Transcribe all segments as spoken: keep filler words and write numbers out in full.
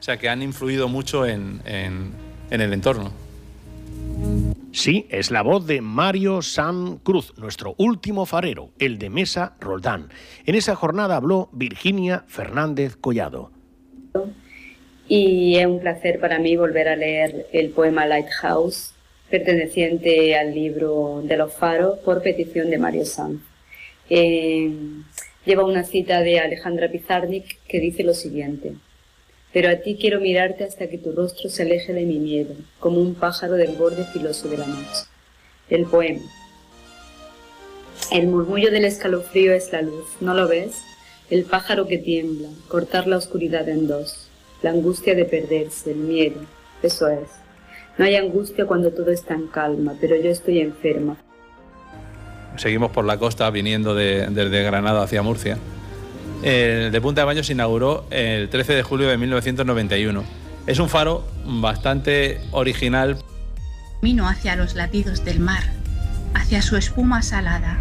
sea que han influido mucho en, en, en el entorno. Sí, es la voz de Mario Sanz Cruz, nuestro último farero, el de Mesa Roldán. En esa jornada habló Virginia Fernández Collado. Y es un placer para mí volver a leer el poema Lighthouse, perteneciente al libro de los faros, por petición de Mario Sanz. Eh, lleva una cita de Alejandra Pizarnik que dice lo siguiente: pero a ti quiero mirarte hasta que tu rostro se aleje de mi miedo, como un pájaro del borde filoso de la noche. El poema. El murmullo del escalofrío es la luz, ¿no lo ves? El pájaro que tiembla, cortar la oscuridad en dos. La angustia de perderse, el miedo, eso es. No hay angustia cuando todo está en calma, pero yo estoy enferma. Seguimos por la costa viniendo de, desde Granada hacia Murcia. El de Punta de Baños se inauguró el trece de julio de mil novecientos noventa y uno. Es un faro bastante original. Camino hacia los latidos del mar, hacia su espuma salada.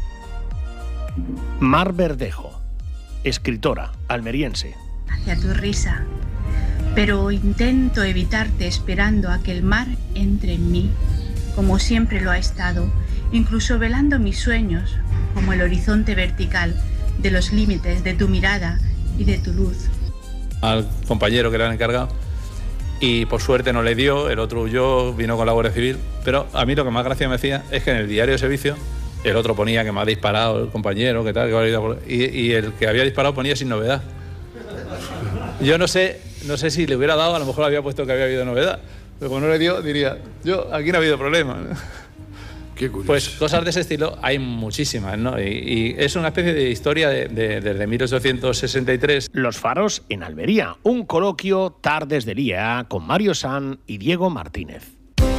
Mar Verdejo, escritora almeriense. Hacia tu risa, pero intento evitarte esperando a que el mar entre en mí, como siempre lo ha estado, incluso velando mis sueños, como el horizonte vertical de los límites de tu mirada y de tu luz. Al compañero que le han encargado, y por suerte no le dio, el otro huyó, vino con la Guardia Civil, pero a mí lo que más gracia me hacía es que en el diario de servicio el otro ponía que me ha disparado el compañero, que tal, que y, y el que había disparado ponía sin novedad. Yo no sé, no sé si le hubiera dado, a lo mejor había puesto que había habido novedad, pero como no le dio, diría, yo, aquí no ha habido problema. Qué curioso. Pues cosas de ese estilo hay muchísimas, ¿no? Y, y es una especie de historia de, de, desde mil ochocientos sesenta y tres. Los faros en Almería, un coloquio tardes de día con Mario Sanz y Diego Martínez.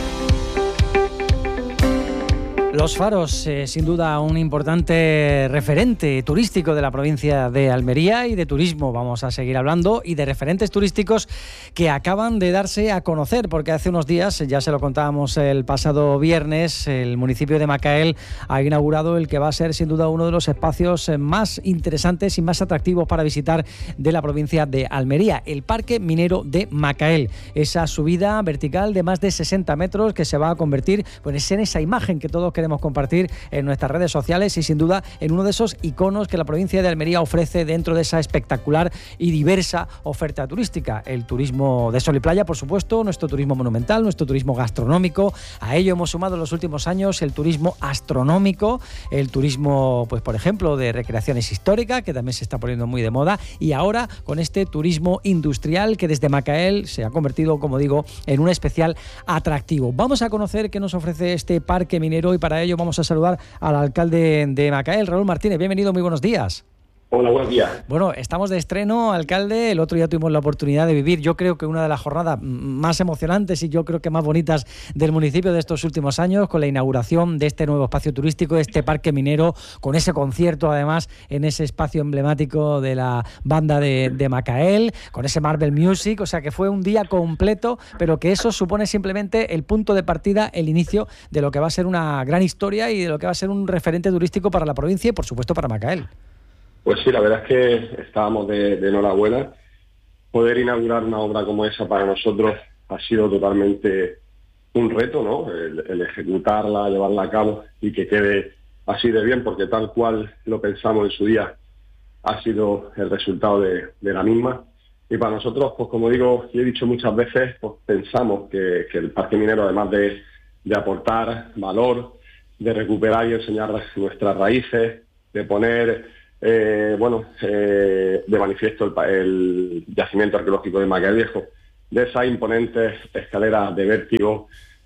Los faros, eh, sin duda, un importante referente turístico de la provincia de Almería y de turismo. Vamos a seguir hablando y de referentes turísticos que acaban de darse a conocer, porque hace unos días, ya se lo contábamos el pasado viernes, el municipio de Macael ha inaugurado el que va a ser, sin duda, uno de los espacios más interesantes y más atractivos para visitar de la provincia de Almería, el Parque Minero de Macael. Esa subida vertical de más de sesenta metros que se va a convertir pues, en esa imagen que todos queremos compartir en nuestras redes sociales y sin duda en uno de esos iconos que la provincia de Almería ofrece dentro de esa espectacular y diversa oferta turística. El turismo de sol y playa, por supuesto, nuestro turismo monumental, nuestro turismo gastronómico. A ello hemos sumado en los últimos años el turismo astronómico, el turismo, pues por ejemplo, de recreaciones históricas, que también se está poniendo muy de moda, y ahora con este turismo industrial que desde Macael se ha convertido, como digo, en un especial atractivo. Vamos a conocer qué nos ofrece este parque minero y para Para ello vamos a saludar al alcalde de Macael, Raúl Martínez. Bienvenido, muy buenos días. Hola, buenos días. Bueno, estamos de estreno, alcalde. El otro día tuvimos la oportunidad de vivir, yo creo que una de las jornadas más emocionantes y yo creo que más bonitas del municipio de estos últimos años, con la inauguración de este nuevo espacio turístico, de este parque minero, con ese concierto además en ese espacio emblemático de la banda de, de Macael, con ese Marvel Music, o sea que fue un día completo, pero que eso supone simplemente el punto de partida, el inicio de lo que va a ser una gran historia y de lo que va a ser un referente turístico para la provincia y por supuesto para Macael. Pues sí, la verdad es que estábamos de, de enhorabuena. Poder inaugurar una obra como esa para nosotros ha sido totalmente un reto, ¿no? El, el ejecutarla, llevarla a cabo y que quede así de bien, porque tal cual lo pensamos en su día ha sido el resultado de, de la misma. Y para nosotros, pues como digo, y he dicho muchas veces, pues pensamos que, que el parque minero, además de, de aportar valor, de recuperar y enseñar nuestras raíces, de poner... Eh, bueno, eh, de manifiesto el, el yacimiento arqueológico de Macael Viejo, de esas imponentes escaleras de vértigo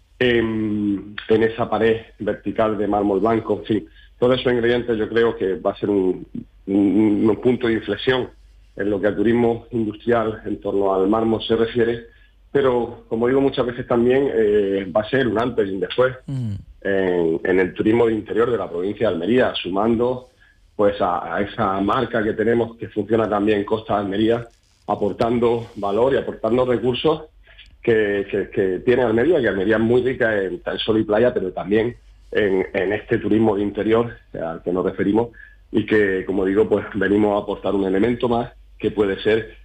en, en esa pared vertical de mármol blanco, en fin, todos esos ingredientes yo creo que va a ser un, un, un punto de inflexión en lo que al turismo industrial en torno al mármol se refiere, pero como digo muchas veces también eh, va a ser un antes y un después mm. en, en el turismo de interior de la provincia de Almería, sumando pues a, a esa marca que tenemos que funciona también en Costa de Almería, aportando valor y aportando recursos que, que, que tiene Almería, que Almería es muy rica en, en sol y playa, pero también en, en este turismo de interior al que nos referimos y que, como digo, pues venimos a aportar un elemento más que puede ser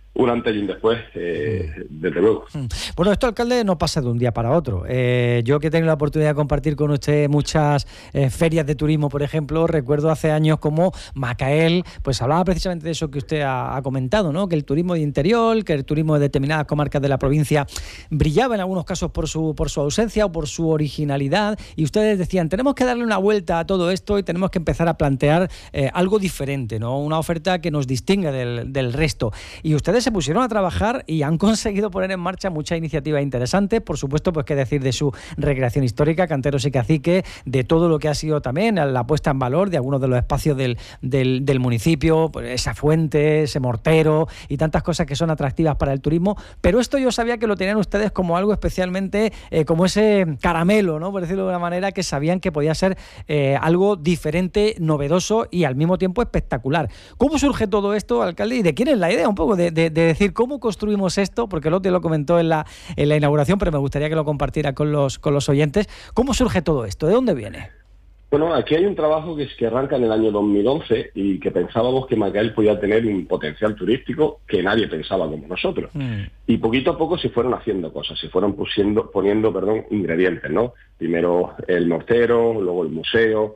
un antes y un después, eh, desde luego. Bueno, esto, alcalde, no pasa de un día para otro. Eh, yo que he tenido la oportunidad de compartir con usted muchas eh, ferias de turismo, por ejemplo, recuerdo hace años como Macael, pues hablaba precisamente de eso que usted ha, ha comentado, ¿no? Que el turismo de interior, que el turismo de determinadas comarcas de la provincia brillaba en algunos casos por su, por su ausencia o por su originalidad, y ustedes decían, tenemos que darle una vuelta a todo esto y tenemos que empezar a plantear eh, algo diferente, ¿no? Una oferta que nos distinga del, del resto. Y ustedes se pusieron a trabajar y han conseguido poner en marcha muchas iniciativas interesantes, por supuesto, pues qué decir de su recreación histórica, Canteros y Caciques, de todo lo que ha sido también la puesta en valor de algunos de los espacios del, del, del municipio, pues esa fuente, ese mortero y tantas cosas que son atractivas para el turismo, pero esto yo sabía que lo tenían ustedes como algo especialmente, eh, como ese caramelo, ¿no? Por decirlo de una manera, que sabían que podía ser eh, algo diferente, novedoso y al mismo tiempo espectacular. ¿Cómo surge todo esto, alcalde? ¿Y de quién es la idea un poco de, de, de decir cómo construimos esto? Porque el otro lo comentó en la, en la inauguración, pero me gustaría que lo compartiera con los, con los oyentes. ¿Cómo surge todo esto? ¿De dónde viene? Bueno, aquí hay un trabajo que, es que arranca en el año dos mil once y que pensábamos que Macael podía tener un potencial turístico que nadie pensaba como nosotros. Mm. Y poquito a poco se fueron haciendo cosas, se fueron pusiendo, poniendo perdón, ingredientes, ¿no? Primero el mortero, luego el museo,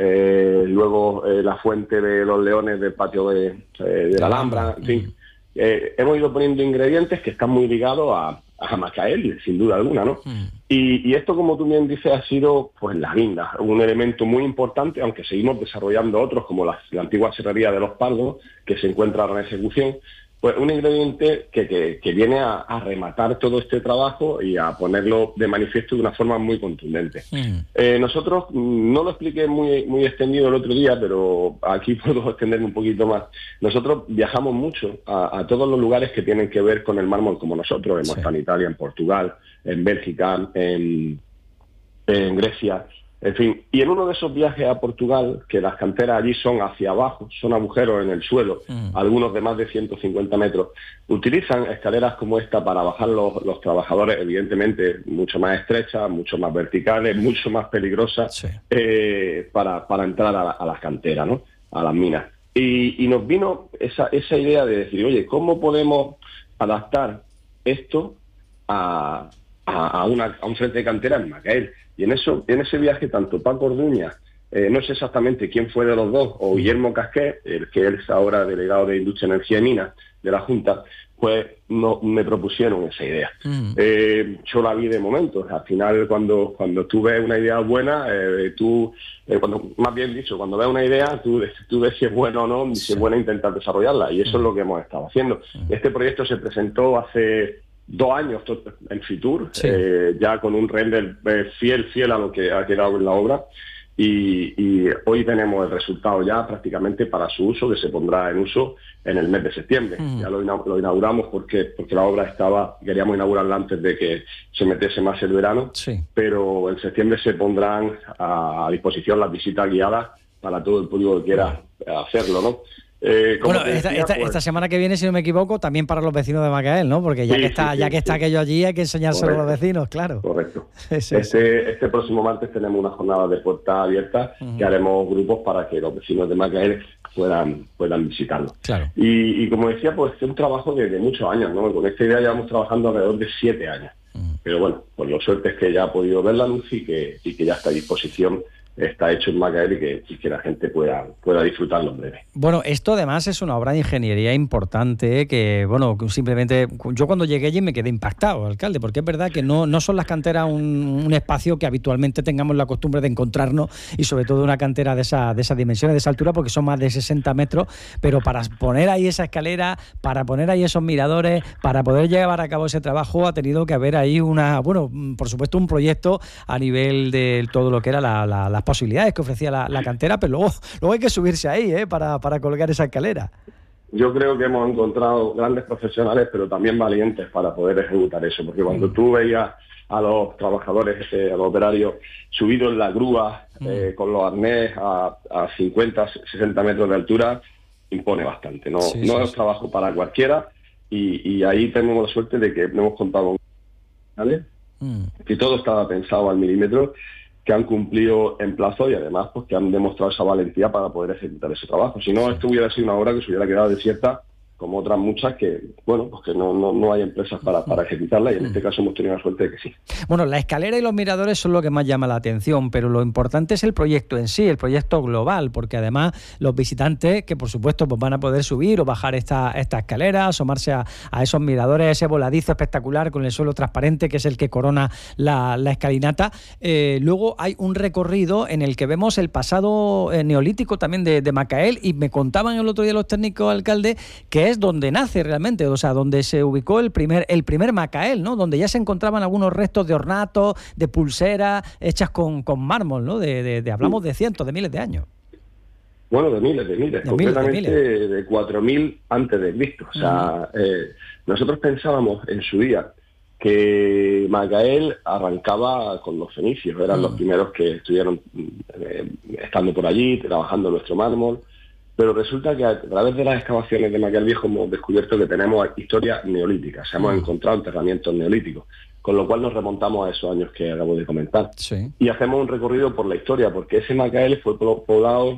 eh, luego eh, la fuente de los leones del patio de, eh, de la Alhambra, en fin. Eh, hemos ido poniendo ingredientes que están muy ligados a, a Macael, sin duda alguna, ¿no? Mm. Y, y esto, como tú bien dices, ha sido pues la guinda, un elemento muy importante, aunque seguimos desarrollando otros, como la, la antigua serrería de los Pardos, que se encuentra en ejecución, pues un ingrediente que, que, que viene a, a rematar todo este trabajo y a ponerlo de manifiesto de una forma muy contundente. Mm. Eh, nosotros, no lo expliqué muy, muy extendido el otro día, pero aquí puedo extenderme un poquito más. Nosotros viajamos mucho a, a todos los lugares que tienen que ver con el mármol como nosotros. Hemos estado en Italia, en Portugal, en Bélgica, en, en Grecia, en fin. Y en uno de esos viajes a Portugal, que las canteras allí son hacia abajo, son agujeros en el suelo, mm. algunos de más de ciento cincuenta metros, utilizan escaleras como esta para bajar los, los trabajadores, evidentemente mucho más estrechas, mucho más verticales, mucho más peligrosas, sí. eh, para, para entrar a, a las canteras, ¿no? A las minas. Y, y nos vino esa, esa idea de decir, oye, ¿cómo podemos adaptar esto a... A, a, una, a un frente de cantera en Macael? Y en eso, en ese viaje, tanto Paco Orduña, eh, no sé exactamente quién fue de los dos, o Guillermo Casqué, el que es ahora delegado de Industria, Energía y Minas de la Junta, pues no, me propusieron esa idea. Mm. Eh, yo la vi de momento. Al final, cuando cuando tú ves una idea buena, eh, tú, eh, cuando más bien dicho, cuando ves una idea, tú, tú ves si es buena o no, si es buena intentar desarrollarla. Y eso mm. es lo que hemos estado haciendo. Mm. Este proyecto se presentó hace dos años en Fitur, sí. eh, ya con un render eh, fiel, fiel a lo que ha quedado en la obra, y, y hoy tenemos el resultado ya prácticamente para su uso, que se pondrá en uso en el mes de septiembre. Mm. Ya lo, lo inauguramos porque porque la obra estaba, queríamos inaugurarla antes de que se metiese más el verano, sí. pero en septiembre se pondrán a, a disposición las visitas guiadas para todo el público que quiera hacerlo, ¿no? Eh, bueno, esta, decía, esta, pues, esta semana que viene, si no me equivoco, también para los vecinos de Macael, ¿no? Porque ya sí, que está sí, ya que está sí. aquello allí, hay que enseñárselo a los vecinos, claro. Correcto. sí, este, sí. este próximo martes tenemos una jornada de puertas abiertas, uh-huh. que haremos grupos para que los vecinos de Macael puedan puedan visitarlo. Claro. Y, y como decía, pues es un trabajo de, de muchos años, ¿no? Con esta idea llevamos trabajando alrededor de siete años. Uh-huh. Pero bueno, pues lo suerte es que ya ha podido ver la luz y que, y que ya está a disposición, está hecho en Macael y que, y que la gente pueda, pueda disfrutarlo en breve. Bueno, esto además es una obra de ingeniería importante que, bueno, simplemente yo cuando llegué allí me quedé impactado, alcalde, porque es verdad que no, no son las canteras un, un espacio que habitualmente tengamos la costumbre de encontrarnos, y sobre todo una cantera de, esa, de esas dimensiones, de esa altura, porque son más de sesenta metros, pero para poner ahí esa escalera, para poner ahí esos miradores, para poder llevar a cabo ese trabajo, ha tenido que haber ahí una, bueno, por supuesto un proyecto a nivel de todo lo que era la, la, la posibilidades que ofrecía la, la cantera, pero luego, luego hay que subirse ahí, ¿eh? para, para colgar esa escalera. Yo creo que hemos encontrado grandes profesionales, pero también valientes para poder ejecutar eso, porque cuando mm. tú veías a los trabajadores, eh, a los operarios, subidos en la grúa, mm. eh, con los arnés a, a cincuenta, sesenta metros de altura, impone bastante. No, sí, no sí, es sí. trabajo para cualquiera, y, y ahí tenemos la suerte de que hemos contado con mm. que todo estaba pensado al milímetro, que han cumplido en plazo y además pues que han demostrado esa valentía para poder ejecutar ese trabajo. Si no, esto hubiera sido una obra que se hubiera quedado desierta como otras muchas que, bueno, pues que no, no, no hay empresas para, para ejecutarlas, y en este caso hemos tenido la suerte de que sí. Bueno, la escalera y los miradores son lo que más llama la atención, pero lo importante es el proyecto en sí, el proyecto global, porque además los visitantes, que por supuesto pues van a poder subir o bajar esta, esta escalera, asomarse a, a esos miradores, ese voladizo espectacular con el suelo transparente, que es el que corona la, la escalinata. Eh, luego hay un recorrido en el que vemos el pasado eh, neolítico también de, de Macael, y me contaban el otro día los técnicos, alcalde, que es donde nace realmente, o sea, donde se ubicó el primer el primer Macael, ¿no? Donde ya se encontraban algunos restos de ornatos, de pulseras hechas con, con mármol, ¿no? De, de, de hablamos de cientos, de miles de años. Bueno, de miles, de miles, de concretamente miles, de, miles. de cuatro mil antes de Cristo. O sea, uh-huh. eh, nosotros pensábamos en su día que Macael arrancaba con los fenicios, eran uh-huh. los primeros que estuvieron eh, estando por allí, trabajando nuestro mármol, pero resulta que a través de las excavaciones de Macael Viejo hemos descubierto que tenemos historia neolítica, o sea, hemos uh-huh. encontrado enterramientos neolíticos, con lo cual nos remontamos a esos años que acabo de comentar. Sí. Y hacemos un recorrido por la historia, porque ese Macael fue poblado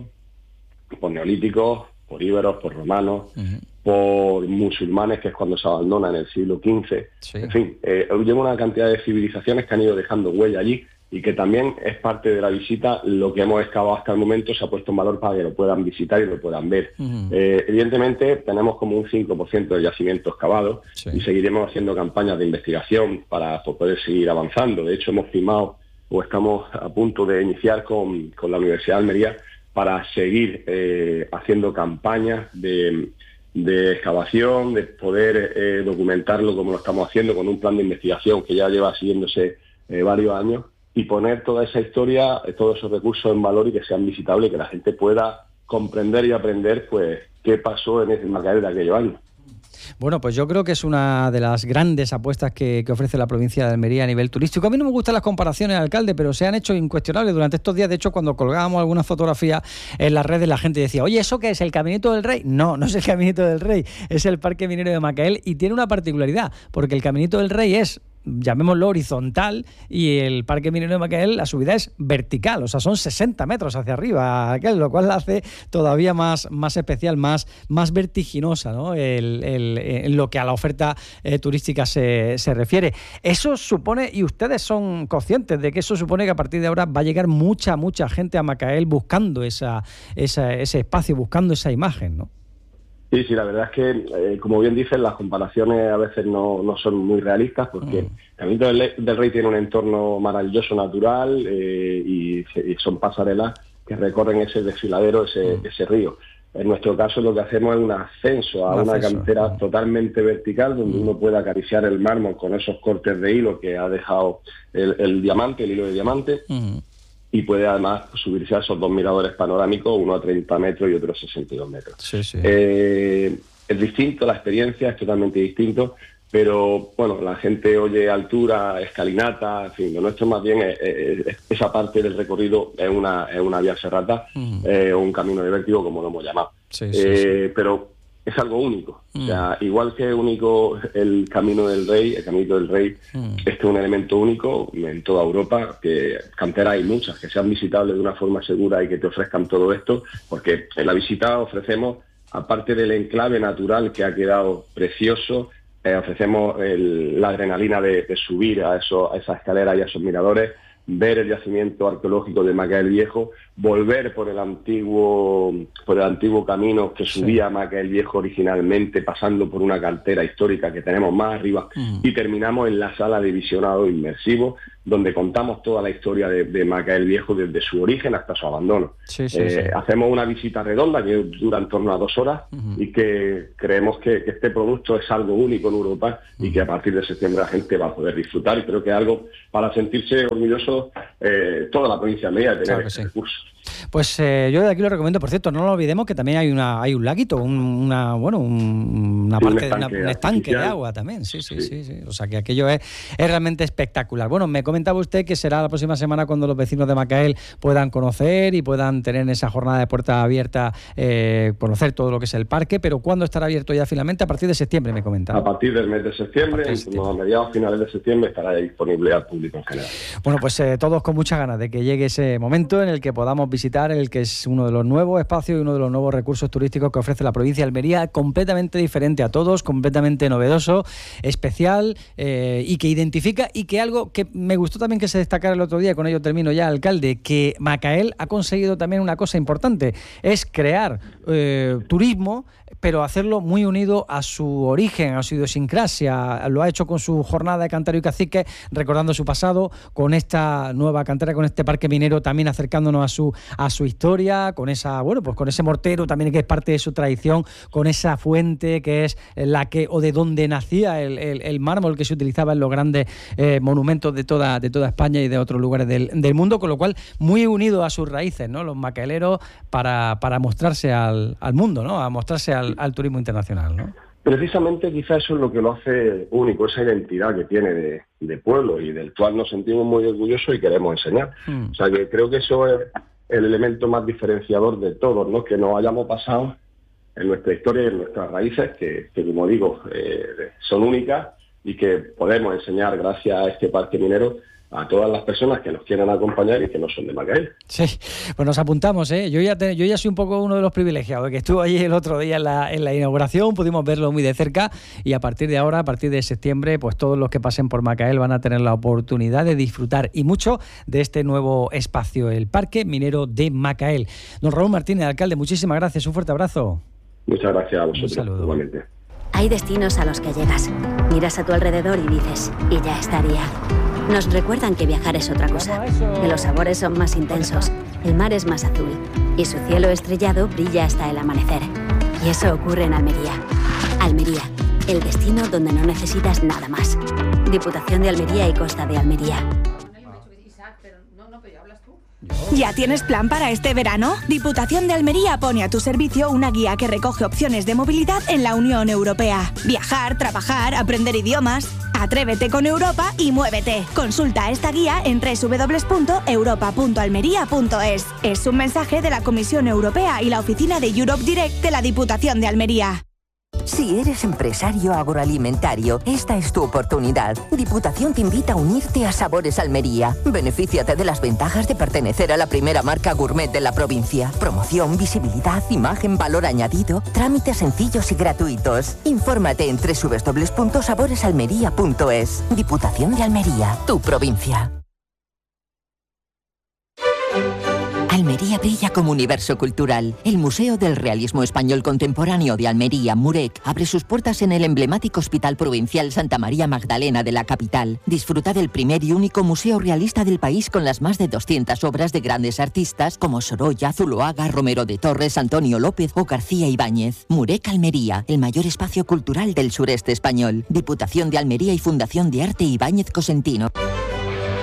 por neolíticos, por íberos, por romanos, uh-huh. por musulmanes, que es cuando se abandona en el siglo quince. Sí. En fin, eh, lleva una cantidad de civilizaciones que han ido dejando huella allí, y que también es parte de la visita. Lo que hemos excavado hasta el momento se ha puesto en valor para que lo puedan visitar y lo puedan ver. Uh-huh. Eh, evidentemente tenemos como un cinco por ciento de yacimientos excavados, sí. y seguiremos haciendo campañas de investigación para poder seguir avanzando. De hecho, hemos firmado o estamos a punto de iniciar con, con la Universidad de Almería para seguir eh, haciendo campañas de, de excavación, de poder eh, documentarlo como lo estamos haciendo con un plan de investigación que ya lleva siguiéndose eh, varios años, y poner toda esa historia, todos esos recursos en valor y que sean visitables y que la gente pueda comprender y aprender pues qué pasó en ese Macael de aquellos años. Bueno, pues yo creo que es una de las grandes apuestas que, que ofrece la provincia de Almería a nivel turístico. A mí no me gustan las comparaciones, alcalde, pero se han hecho incuestionables durante estos días. De hecho, cuando colgábamos algunas fotografías en las redes, la gente decía, oye, ¿eso qué es, el Caminito del Rey? No, no es el Caminito del Rey, es el Parque Minero de Macael, y tiene una particularidad, porque el Caminito del Rey es, llamémoslo, horizontal, y el Parque Minero de Macael, la subida es vertical, o sea, son sesenta metros hacia arriba, lo cual la hace todavía más, más especial, más, más vertiginosa, ¿no? El, el, en lo que a la oferta eh, turística se, se refiere. Eso supone, y ustedes son conscientes de que eso supone que a partir de ahora va a llegar mucha, mucha gente a Macael buscando esa, esa, ese espacio, buscando esa imagen, ¿no? Sí, sí, la verdad es que, eh, como bien dicen, las comparaciones a veces no, no son muy realistas, porque mm. el Caminito del, del Rey tiene un entorno maravilloso, natural, eh, y, y son pasarelas que recorren ese desfiladero, ese, mm. ese río. En nuestro caso lo que hacemos es un ascenso a un una ascenso. cantera mm. totalmente vertical, donde mm. uno puede acariciar el mármol con esos cortes de hilo que ha dejado el, el diamante, el hilo de diamante, mm. y puede además subirse a esos dos miradores panorámicos, uno a treinta metros y otro a sesenta y dos metros. Sí, sí. Eh, es distinto, la experiencia es totalmente distinto, pero bueno, la gente oye altura, escalinata, en fin, lo nuestro más bien es, es, es esa parte del recorrido es una, es una vía ferrata, uh-huh. eh, o un camino de vértigo, como lo hemos llamado. Sí, sí, eh, sí. Pero es algo único. Mm. O sea, igual que es único el Camino del Rey, el Caminito del Rey, mm. este es un elemento único en toda Europa, que canteras hay muchas, que sean visitables de una forma segura y que te ofrezcan todo esto, porque en la visita ofrecemos, aparte del enclave natural que ha quedado precioso, eh, ofrecemos el, la adrenalina de, de subir a, eso, a esas escaleras y a esos miradores, ver el yacimiento arqueológico de Macael Viejo, volver por el antiguo por el antiguo camino que subía sí. a Macael Viejo originalmente, pasando por una cantera histórica que tenemos más arriba, uh-huh. y terminamos en la sala de visionado inmersivo, donde contamos toda la historia de, de Macael Viejo desde su origen hasta su abandono. Sí, sí, eh, sí. Hacemos una visita redonda que dura en torno a dos horas, uh-huh. y que creemos que, que este producto es algo único en Europa, uh-huh. y que a partir de septiembre la gente va a poder disfrutar, y creo que es algo para sentirse orgulloso eh, toda la provincia de Almería de tener claro este sí. recurso. Pues eh, yo de aquí lo recomiendo. Por cierto, no lo olvidemos que también hay una hay un laguito, un, una bueno, un, una parte, un estanque, una, un estanque de agua también. Sí, sí, sí, sí, sí. O sea que aquello es, es realmente espectacular. Bueno, me comenta comentaba usted que será la próxima semana cuando los vecinos de Macael puedan conocer y puedan tener esa jornada de puerta abierta, eh, conocer todo lo que es el parque, pero ¿cuándo estará abierto ya finalmente? A partir de septiembre, me comentaba. A partir del mes de septiembre, a, de septiembre. a mediados finales de septiembre, estará ya disponible al público en general. Bueno, pues eh, todos con muchas ganas de que llegue ese momento en el que podamos visitar el que es uno de los nuevos espacios y uno de los nuevos recursos turísticos que ofrece la provincia de Almería, completamente diferente a todos, completamente novedoso, especial eh, y que identifica, y que algo que me gustó también que se destacara el otro día, con ello termino ya, alcalde, que Macael ha conseguido también una cosa importante, es crear eh, turismo, pero hacerlo muy unido a su origen, a su idiosincrasia. Lo ha hecho con su jornada de Cantero y Cacique, recordando su pasado, con esta nueva cantera, con este parque minero, también acercándonos a su a su historia, con esa, bueno, pues con ese mortero también que es parte de su tradición, con esa fuente que es la que, o de donde nacía el, el, el mármol que se utilizaba en los grandes eh, monumentos de toda, de toda España y de otros lugares del, del mundo, con lo cual muy unido a sus raíces, ¿no? Los macaeleros para, para mostrarse al, al mundo, ¿no? A mostrarse al, al turismo internacional, ¿no? Precisamente quizás eso es lo que lo hace único, esa identidad que tiene de, de pueblo y del cual nos sentimos muy orgullosos y queremos enseñar. Mm. O sea que creo que eso es el elemento más diferenciador de todos, ¿no? Que nos hayamos pasado en nuestra historia y en nuestras raíces, que, que como digo, eh, son únicas y que podemos enseñar gracias a este parque minero a todas las personas que nos quieran acompañar y que no son de Macael. Sí, pues nos apuntamos, ¿eh? Yo ya te, yo ya soy un poco uno de los privilegiados, que estuvo allí el otro día en la, en la inauguración, pudimos verlo muy de cerca, y a partir de ahora, a partir de septiembre, pues todos los que pasen por Macael van a tener la oportunidad de disfrutar y mucho de este nuevo espacio, el Parque Minero de Macael. Don Raúl Martínez, alcalde, muchísimas gracias, un fuerte abrazo. Muchas gracias a vosotros. Un saludo. Igualmente. Hay destinos a los que llegas, miras a tu alrededor y dices, y ya estaría. Nos recuerdan que viajar es otra cosa, que los sabores son más intensos, el mar es más azul y su cielo estrellado brilla hasta el amanecer. Y eso ocurre en Almería. Almería, el destino donde no necesitas nada más. Diputación de Almería y Costa de Almería. ¿Ya tienes plan para este verano? Diputación de Almería pone a tu servicio una guía que recoge opciones de movilidad en la Unión Europea. Viajar, trabajar, aprender idiomas. Atrévete con Europa y muévete. Consulta esta guía en doble u doble u doble u punto europa punto almería punto es. Es un mensaje de la Comisión Europea y la oficina de Europe Direct de la Diputación de Almería. Si eres empresario agroalimentario, esta es tu oportunidad. Diputación te invita a unirte a Sabores Almería. Benefíciate de las ventajas de pertenecer a la primera marca gourmet de la provincia. Promoción, visibilidad, imagen, valor añadido, trámites sencillos y gratuitos. Infórmate en doble u doble u doble u punto sabores almería punto es. Diputación de Almería, tu provincia. Almería brilla como universo cultural. El Museo del Realismo Español Contemporáneo de Almería, MUREC, abre sus puertas en el emblemático Hospital Provincial Santa María Magdalena de la capital. Disfruta del primer y único museo realista del país con las más de doscientas obras de grandes artistas como Sorolla, Zuloaga, Romero de Torres, Antonio López o García Ibáñez. MUREC Almería, el mayor espacio cultural del sureste español. Diputación de Almería y Fundación de Arte Ibáñez Cosentino.